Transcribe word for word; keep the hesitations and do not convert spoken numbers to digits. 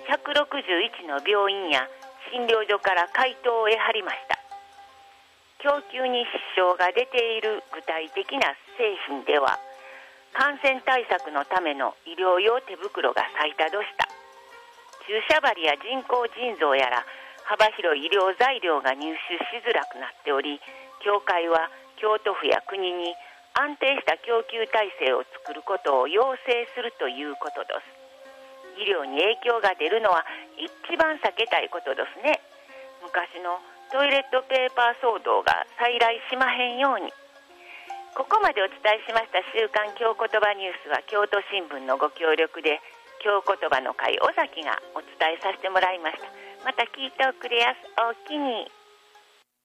ひゃくろくじゅういちの病院や診療所から回答を得はりました。供給に支障が出ている具体的な製品では、感染対策のための医療用手袋が最多でした。注射針や人工腎臓やら幅広い医療材料が入手しづらくなっており、協会は京都府や国に安定した供給体制を作ることを要請するということです。医療に影響が出るのは一番避けたいことですね。昔のトイレットペーパー騒動が再来しまへんように。ここまでお伝えしました週刊京言葉ニュースは京都新聞のご協力で京言葉の会尾崎がお伝えさせてもらいました。また聞いておくれやす。おおきに。